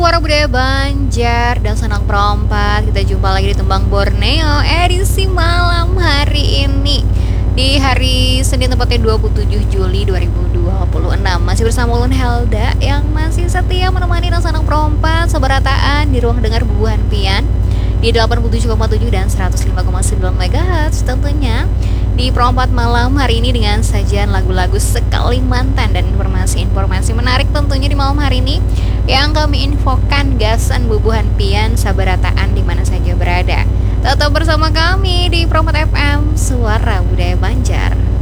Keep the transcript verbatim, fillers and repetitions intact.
Suara Budaya Banjar dan Sanak Perompat. Kita jumpa lagi di Tembang Borneo edisi malam hari ini, di hari Senin tepatnya dua puluh tujuh Juli dua ribu dua puluh enam. Masih bersama Ulun Helda yang masih setia menemani dan Sanak Perompat seberataan di ruang dengar Bubuhan Pian di delapan puluh tujuh koma tujuh dan seratus lima koma sembilan megahertz tentunya. Di Perompat malam hari ini dengan sajian lagu-lagu sekalimantan dan informasi-informasi menarik tentunya di malam hari ini yang kami infokan gasan Bubuhan Pian sabarataan di mana saja berada. Tetap bersama kami di Perompat F M, Suara Budaya Banjar.